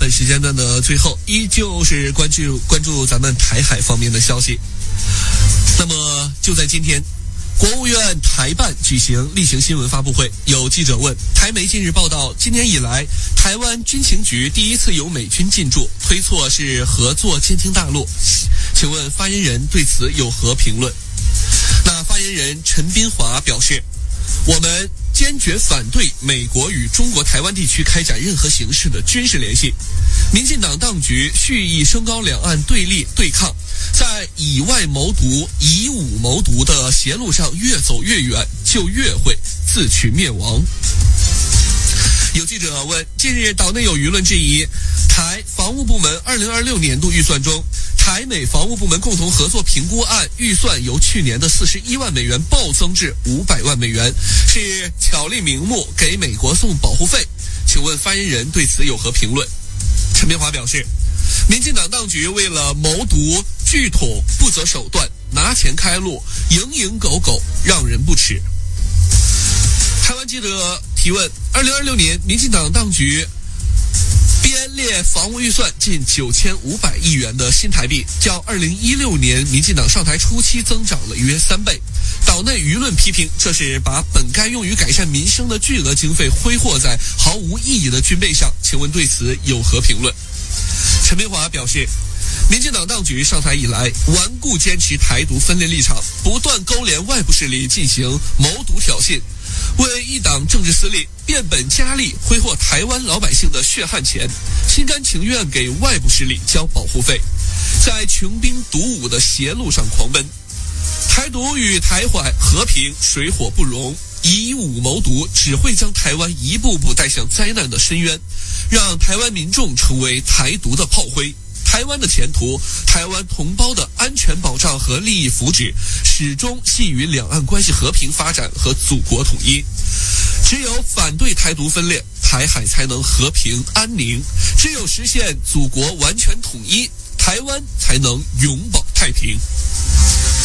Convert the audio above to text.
本时间段的最后，依旧是关注咱们台海方面的消息。那么就在今天，国务院台办举行例行新闻发布会，有记者问，台媒近日报道，今年以来台湾军情局第一次有美军进驻，推测是合作监听大陆，请问发言人对此有何评论？那发言人陈斌华表示，我们坚决反对美国与中国台湾地区开展任何形式的军事联系。民进党当局蓄意升高两岸对立对抗，在以外谋独、以武谋独的邪路上越走越远，就越会自取灭亡。有记者问，近日岛内有舆论质疑，台防务部门2026年度预算中，台美防务部门共同合作评估案预算由去年的41万美元暴增至500万美元，是巧立名目给美国送保护费。请问发言人对此有何评论？陈明华表示，民进党当局为了谋独拒统不择手段，拿钱开路，蝇营狗苟，让人不齿。台湾记者提问，2026年民进党当局编列防务预算近9500亿元的新台币，较2016年民进党上台初期增长了约3倍。岛内舆论批评，这是把本该用于改善民生的巨额经费挥霍在毫无意义的军备上，请问对此有何评论？陈明华表示，民进党当局上台以来，顽固坚持台独分裂立场，不断勾连外部势力进行谋独挑衅，为一党政治私利变本加厉挥霍台湾老百姓的血汗钱，心甘情愿给外部势力交保护费，在穷兵黩武的邪路上狂奔。台独与台海和平水火不容，以武谋独只会将台湾一步步带向灾难的深渊，让台湾民众成为台独的炮灰。台湾的前途，台湾同胞的安全保障和利益福祉，始终系于两岸关系和平发展和祖国统一。只有反对台独分裂，台海才能和平安宁；只有实现祖国完全统一，台湾才能永保太平。